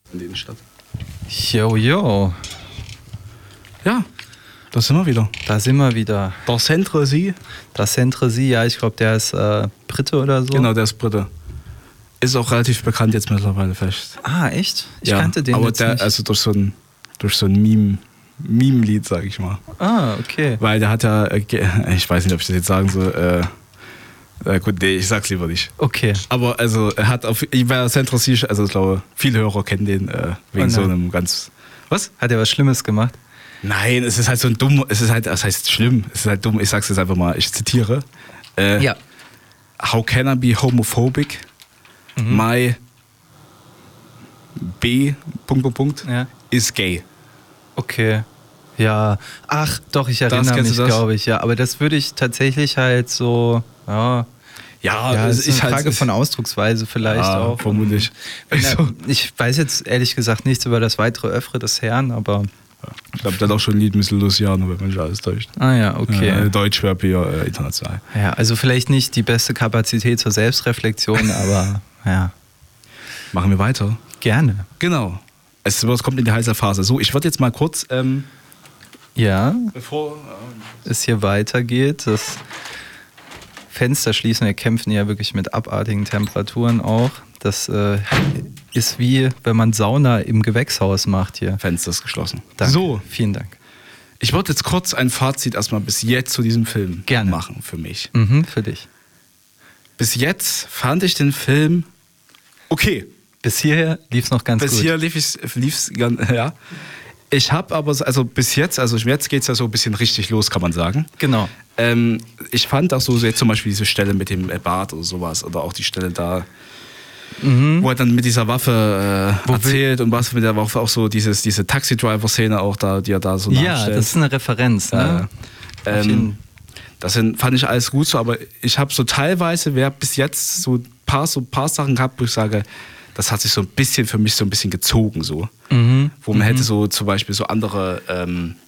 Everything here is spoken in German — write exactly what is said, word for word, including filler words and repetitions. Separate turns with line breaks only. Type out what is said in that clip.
in die Innenstadt.
Jo, jo.
Ja, da sind wir wieder.
Da sind wir wieder.
Der Centre-Sie.
Der Centre-Sie, ja, ich glaube, der ist äh, Brite oder so.
Genau, der ist Brite. Ist auch relativ bekannt jetzt mittlerweile fest.
Ah, echt? Ich
ja,
kannte den
aber
jetzt
der,
nicht.
also durch so ein, durch so ein Meme, Meme-Lied, sag ich mal.
Ah, okay.
Weil der hat ja, äh, ich weiß nicht, ob ich das jetzt sagen soll, äh, äh, gut, nee, ich sag's lieber nicht.
Okay.
Aber also, er hat auf, ich war Centre-Sie, also ich glaube, viele Hörer kennen den äh, wegen
Oh
so einem ganz,
was? Hat er was Schlimmes gemacht?
Nein, es ist halt so ein dumm, es ist halt, das heißt schlimm, es ist halt dumm, ich sag's jetzt einfach mal, ich zitiere. Äh,
Ja.
How can I be homophobic?
Mhm.
My B, Punkt, Punkt, Punkt,
Ja.
is gay.
Okay. Ja. Ach, doch, ich
Das,
erinnere
kennst
mich,
du das?
glaube ich, ja. Aber das würde ich tatsächlich halt so, ja.
Ja,
Ja,
es
das ist eine
halt,
Frage von Ausdrucksweise vielleicht
ja,
auch.
vermutlich.
Na,
Also,
ich weiß jetzt ehrlich gesagt nichts über das weitere Öffre des Herrn, aber.
ich glaube, der hat auch schon ein Lied mit Luciano, wenn man sich alles täuscht.
Ah ja, okay.
Äh, Deutschrap hier, äh, international.
Ja, also vielleicht nicht die beste Kapazität zur Selbstreflexion, aber ja,
Machen wir weiter.
gerne.
Genau. Es es kommt in die heiße Phase. So, ich würde jetzt mal kurz, ähm,
Ja,
bevor...
es hier weitergeht, das Fenster schließen, wir kämpfen ja wirklich mit abartigen Temperaturen auch. Das äh, ist wie, wenn man Sauna im Gewächshaus macht hier.
Fenster ist geschlossen.
Danke.
So,
Vielen Dank.
ich wollte jetzt kurz ein Fazit erstmal bis jetzt zu diesem Film
Gerne.
machen für mich.
Mhm, für dich.
Bis jetzt fand ich den Film okay.
Bis hierher lief es noch ganz
Bis
gut.
hier lief es, lief's, ganz- ja. Ich habe aber, so- also bis jetzt, also jetzt geht es ja so ein bisschen richtig los, kann man sagen.
Genau.
Ähm, ich fand auch so, jetzt zum Beispiel diese Stelle mit dem äh, Bart oder sowas, oder auch die Stelle da,
Mhm.
wo er dann mit dieser Waffe äh,
Wo
erzählt und was mit der Waffe, auch so dieses, diese Taxi-Driver-Szene auch da, die er da so
Ja,
nachstellt.
das ist eine Referenz. Ne?
Äh,
Auf
ähm,
jeden-
das sind, fand ich alles gut so, aber ich habe so teilweise, wer bis jetzt so ein paar, so ein paar Sachen gehabt, wo ich sage, das hat sich so ein bisschen für mich so ein bisschen gezogen so.
Mhm.
Wo man hätte so zum Beispiel so andere, ähm,